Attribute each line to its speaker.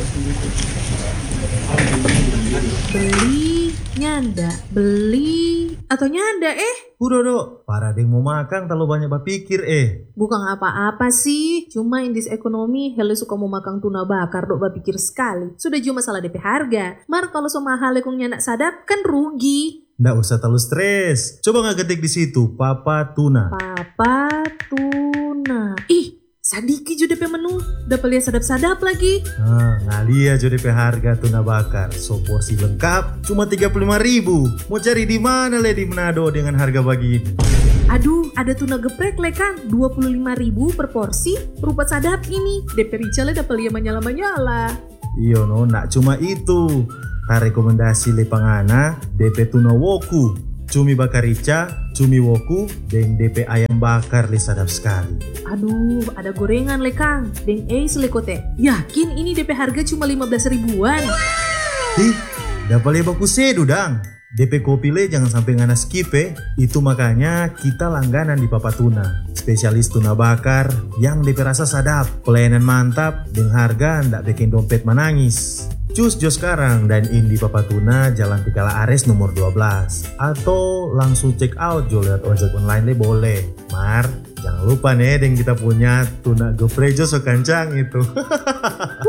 Speaker 1: Beli, nyanda, beli, atau nyanda
Speaker 2: Udah dok, para deng mau makan terlalu banyak berpikir
Speaker 1: Bukan apa-apa sih, cuma in this economy, hele suka mau makan tuna bakar, dok berpikir sekali. Sudah cuma masalah DP harga. Mar kalau so mahal kong nyanak sadap, kan rugi.
Speaker 2: Nggak usah terlalu stres. Coba nggak ketik di situ, Papa Tuna.
Speaker 1: Papa Tuna. Ih, sadiki juga DP menu. Dapat lihat sadap-sadap lagi.
Speaker 2: Ngalia aja DP harga tuna bakar. So porsi lengkap cuma 35.000. Mau cari di mana le di Manado dengan harga begini?
Speaker 1: Aduh, ada tuna geprek le Kang, 25.000 per porsi. Rupa sadap ini. DP Richale dapat lihat menyala-menyala.
Speaker 2: Iyo no, nak cuma itu. Rekomendasi le pangana DP tuna woku, cumi bakar rica, cumi woku, dan DP ayam bakar le sadap sekali.
Speaker 1: Aduh, ada gorengan le Kang, dan selekote. Yakin ini DP harga cuma 15 ribuan?
Speaker 2: Ih, dapat le baku sedu dang. DP kopi le jangan sampai ngana skip Itu makanya kita langganan di Papa Tuna. Spesialis tuna bakar yang DP rasa sadap, pelayanan mantap, dan harga ndak bikin dompet menangis. Cus jos sekarang dan in di Papa Tuna Jalan Tikala Ares nomor 12. Atau langsung check out jo lewat ojek online le boleh. Mar, jangan lupa nih yang kita punya tuna geprejo so kancang itu.